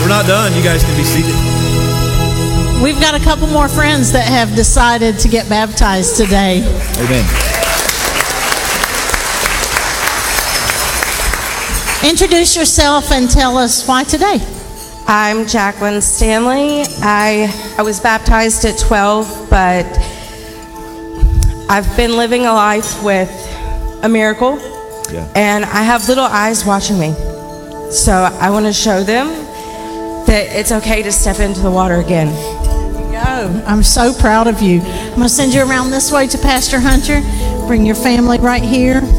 not done. You guys can be seated. We've got a couple more friends that have decided to get baptized today. Amen. Introduce yourself and tell us why today. I'm Jacqueline Stanley. I was baptized at 12, but I've been living a life with a miracle, and I have little eyes watching me. So I want to show them that it's okay to step into the water again. Go. I'm so proud of you. I'm going to send you around this way to Pastor Hunter. Bring your family right here.